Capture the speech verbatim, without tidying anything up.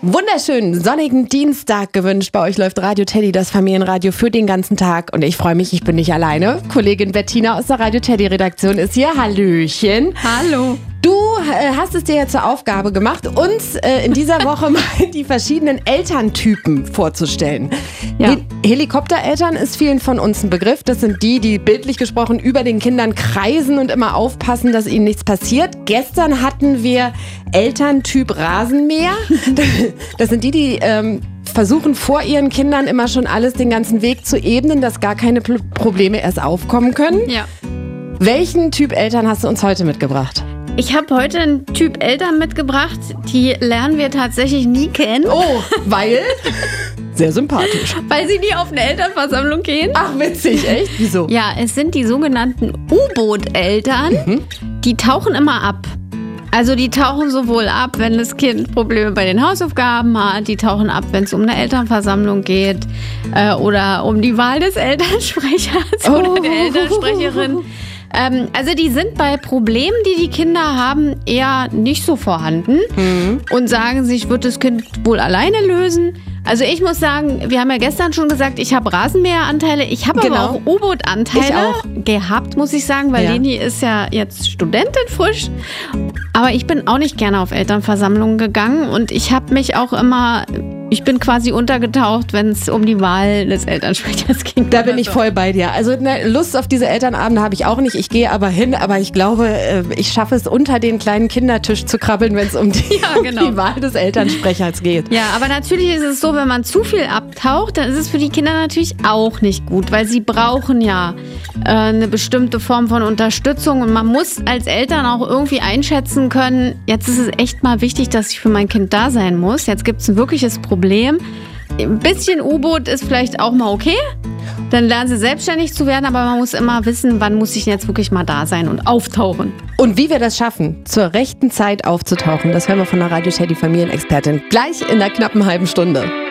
Wunderschönen sonnigen Dienstag gewünscht. Bei euch läuft Radio Teddy, das Familienradio für den ganzen Tag. Und ich freue mich, ich bin nicht alleine. Kollegin Bettina aus der Radio Teddy Redaktion ist hier. Hallöchen. Hallo. Du äh, hast es dir ja zur Aufgabe gemacht, uns äh, in dieser Woche mal die verschiedenen Elterntypen vorzustellen. Ja. Hel- Helikoptereltern ist vielen von uns ein Begriff. Das sind die, die bildlich gesprochen über den Kindern kreisen und immer aufpassen, dass ihnen nichts passiert. Gestern hatten wir Elterntyp Rasenmäher. Das sind die, die ähm, versuchen vor ihren Kindern immer schon alles den ganzen Weg zu ebnen, dass gar keine P- Probleme erst aufkommen können. Ja. Welchen Typ Eltern hast du uns heute mitgebracht? Ich habe heute einen Typ Eltern mitgebracht, die lernen wir tatsächlich nie kennen. Oh, weil? Sehr sympathisch. Weil sie nie auf eine Elternversammlung gehen. Ach, witzig, echt? Wieso? Ja, es sind die sogenannten U-Boot-Eltern, Mhm. die tauchen immer ab. Also die tauchen sowohl ab, wenn das Kind Probleme bei den Hausaufgaben hat, die tauchen ab, wenn es um eine Elternversammlung geht äh, oder um die Wahl des Elternsprechers Oh. oder der Elternsprecherin. Ähm, also die sind bei Problemen, die die Kinder haben, eher nicht so vorhanden Mhm. und sagen sich, wird das Kind wohl alleine lösen. Also ich muss sagen, wir haben ja gestern schon gesagt, ich habe Rasenmäheranteile, ich habe Genau. aber auch U-Boot-Anteile Ich auch. gehabt, muss ich sagen, weil Ja. Leni ist ja jetzt Studentin frisch. Aber ich bin auch nicht gerne auf Elternversammlungen gegangen und ich habe mich auch immer, ich bin quasi untergetaucht, wenn es um die Wahl des Elternsprechers ging. Da bin ich voll bei dir. Also ne, Lust auf diese Elternabende habe ich auch nicht. Ich gehe aber hin, aber ich glaube, äh, ich schaffe es, unter den kleinen Kindertisch zu krabbeln, wenn es um, die, Ja, genau. um die Wahl des Elternsprechers geht. Ja, aber natürlich ist es so, wenn man zu viel abtaucht, dann ist es für die Kinder natürlich auch nicht gut, weil sie brauchen ja äh, eine bestimmte Form von Unterstützung und man muss als Eltern auch irgendwie einschätzen können, jetzt ist es echt mal wichtig, dass ich für mein Kind da sein muss. Jetzt gibt es ein wirkliches Problem. Ein bisschen U-Boot ist vielleicht auch mal okay. Dann lernen sie selbstständig zu werden, aber man muss immer wissen, wann muss ich jetzt wirklich mal da sein und auftauchen. Und wie wir das schaffen, zur rechten Zeit aufzutauchen, das hören wir von der Radio Teddy Familienexpertin gleich in der knappen halben Stunde.